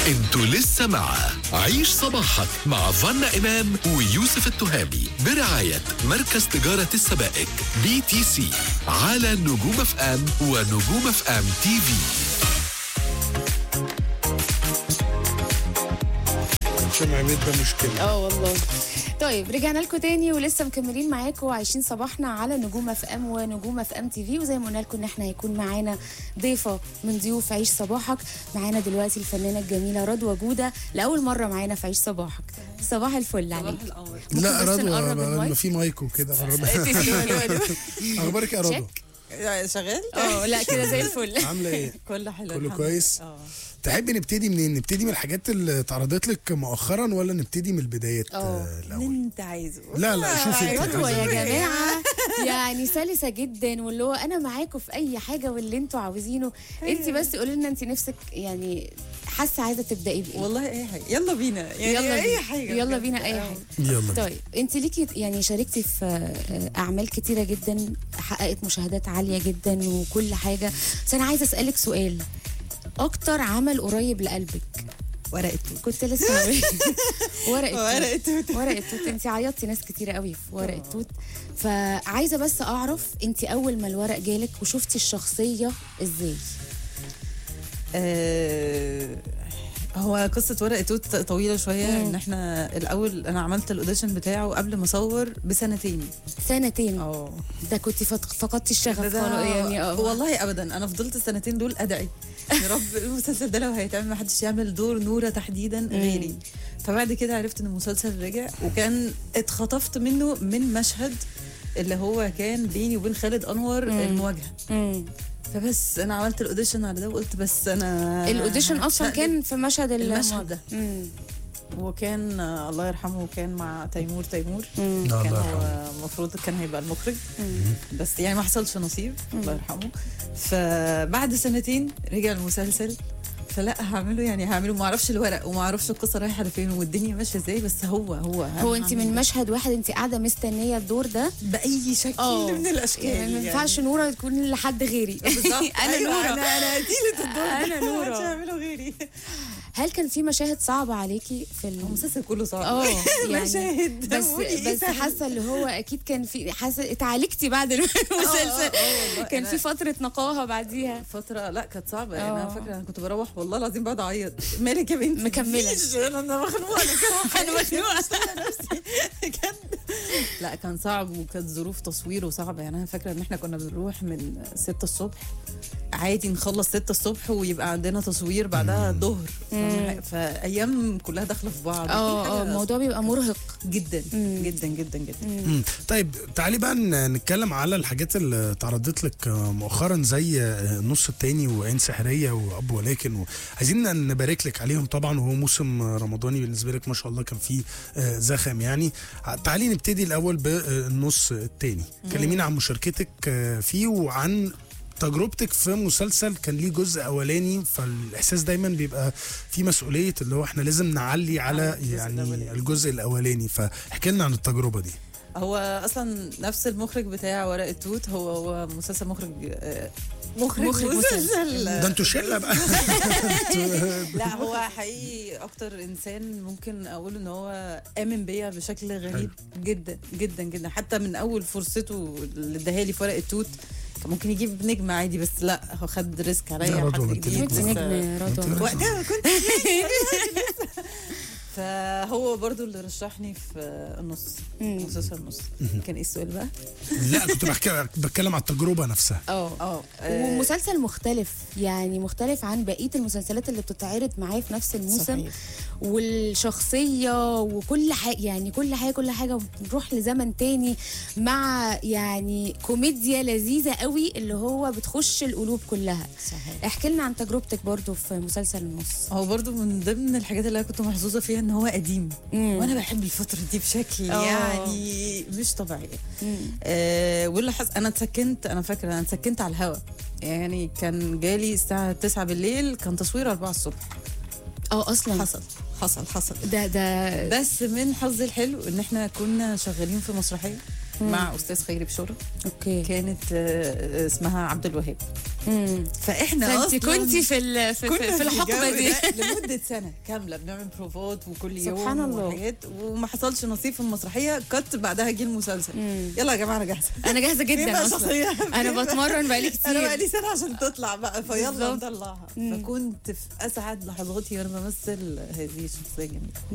انتوا لسه مع عيش صباحك مع فانا إمام ويوسف التهامي برعاية مركز تجارة السبائك BTC على نجوم اف ام ونجوم اف ام تي في. سمعت ده مشكلة. والله. طيب رجعنا لكم تاني ولسه مكملين معاكم عايشين صباحنا على نجوم اف ام ونجوم اف ام تي في، وزي ما قلنا لكم ان احنا هيكون معانا ضيفه من ضيوف عيش صباحك. معانا دلوقتي الفنانه الجميله رضوى جوده، لاول مره معانا في عيش صباحك. صباح الفل عليك. لا بس نقرب رضوى المايك؟ ما في مايك وكده. اخبارك يا رضوى؟ شغال؟ لا كده زي الفل. عامله ايه؟ كله حلو، كله كويس. تحبي نبتدي منين؟ نبتدي من الحاجات اللي اتعرضت لك مؤخرا ولا نبتدي من البدايات اللي الاول؟ انت عايزه. لا شوفي انت رضوى يا عايزة. جماعه يعني سلسه جدا، واللي هو انا معاكم في اي حاجه واللي انتوا عاوزينه. انت بس قولي لنا انت نفسك يعني حاسه عايزه تبداي بايه؟ والله اي حاجه، يلا بينا يعني يلا اي بينا. حاجه يلا بينا اي حاجه. يلا. طيب انت ليكي يعني شاركتي في اعمال كتيره جدا، حققت مشاهدات عاليه جدا وكل حاجه، بس انا عايزه اسالك سؤال. اكتر عمل قريب لقلبك؟ ورقه توت. كنت لسه هقول ورقه توت. ورقه توت. انت عيطتي ناس كتيره قوي في ورقه توت، فعايزه بس اعرف انت اول ما الورق جالك وشفتي الشخصيه ازاي؟ هو قصة ورقة توت طويلة شوية. ان احنا الاول انا عملت الاوديشن بتاعه قبل ما اصور بسنتين. سنتين؟ ده كنت فقدتي الشغف خلاص يعني؟ والله ابدا، انا فضلت السنتين دول ادعي يا رب المسلسل ده لو هيتعمل ما حدش يعمل دور نورة تحديدا غيري. فبعد كده عرفت ان المسلسل رجع، وكان اتخطفت منه من مشهد اللي هو كان بيني وبين خالد انور المواجهة. فبس انا عملت الاوديشن على ده وقلت بس انا الاوديشن اصلا كان في مشهد المشهد ده. وكان الله يرحمه كان مع تيمور. كان هو المفروض كان هيبقى المخرج، بس يعني ما حصلش نصيب. الله يرحمه. فبعد سنتين رجع المسلسل، فلا هعمله ما اعرفش الورق وما اعرفش القصه رايحه لفين والدنيا ماشيه ازاي، بس هو انت من مشهد واحد انت قاعده مستنيه الدور ده باي شكل من الاشكال. يعني ما ينفعش نوره تكون لحد غيري. انا نوره، انا قتيله الدور ده، انا نوره مش هعمله غيري. هل كان في مشاهد صعبة عليكي في المسلسل كله صعب؟ يعني مشاهد بس حاسه اللي هو اكيد كان في اتعالجتي بعد المسلسل. كان في فتره نقاهه بعديها؟ فتره لا كانت صعبه يعني. انا فاكره انا كنت بروح والله العظيم بقعد اعيط. مالك يا بنتي؟ مكمله؟ انا مخنوقه. انا مخنوقه نفسي. لا كان صعب، وكانت ظروف تصويره صعبه يعني. انا فاكره ان احنا كنا بنروح من 6 الصبح عادي، نخلص 6 الصبح ويبقى عندنا تصوير بعدها الظهر. فايام كلها داخله في بعض. الموضوع بيبقى مرهق جدا جدا جدا جدا. طيب تعالي بقى نتكلم على الحاجات اللي تعرضت لك مؤخرا زي النص التاني وعين سحريه واب ولكن عايزين نبارك لك عليهم طبعا، وهو موسم رمضاني بالنسبه لك ما شاء الله كان فيه زخم يعني. تعالي نبتدي الاول بالنص التاني. كلمينا عن مشاركتك فيه وعن تجربتك في مسلسل كان ليه جزء اولاني، فالاحساس دايما بيبقى في مسؤوليه اللي هو احنا لازم نعلي على يعني الجزء الاولاني، فاحكي لنا عن التجربه دي. هو اصلا نفس المخرج بتاع ورقة توت، هو مسلسل مخرج مسلسل. ده انتوا شله بقى. لا هو حقيقي اكتر انسان ممكن اقول ان هو امن بيا بشكل غريب جدا جدا جدا. حتى من اول فرصته اللي اداها لي في ورقة توت كان ممكن يجيب نجم عادي، بس لا هو خد ريسك عليا. نجم رضوى وقتها كنت فهو برضو اللي رشحني في النص، مسلسل النص. كان ايه السؤال بقى؟ لا كنت بتكلم على التجربه نفسها. ومسلسل مختلف يعني، مختلف عن بقيه المسلسلات اللي بتتعرض معاه في نفس الموسم. صحيح. والشخصيه وكل حاجه يعني كل حاجه بنروح لزمن تاني مع يعني كوميديا لذيذه قوي اللي هو بتخش القلوب كلها. صحيح. احكي لنا عن تجربتك برضو في مسلسل النص. هو برضو من ضمن الحاجات اللي انا كنت محظوظه فيها ان هو قديم. وانا بحب الفتره دي بشكل يعني مش طبيعي. واللي انا فاكره انا اتسكنت على الهوا يعني. كان جالي الساعه 9 بالليل، كان تصوير 4 الصبح. اصلا حصل ده بس من حظي الحلو ان احنا كنا شغالين في مسرحيه مع استاذ خيري بشورة. اوكي. كانت اسمها عبد الوهاب. فاحنا فانت اصلا كنتي في الحقبه دي لمده سنه كامله بنعمل بروفات وكل يوم سبحان الله. وحاجات، وما حصلش نصيب في المسرحيه. كت بعدها جه المسلسل. يلا يا جماعه انا جاهزه. انا جاهزه فين بقى جدا اصلا. الشخصية؟ انا بتمرن بقالي انا كتير. بقالي سنه عشان تطلع بقى، فيلا بالظبط. نطلعها. فكنت في اسعد لحظاتي وانا بمثل هذه الشخصيه الجميله.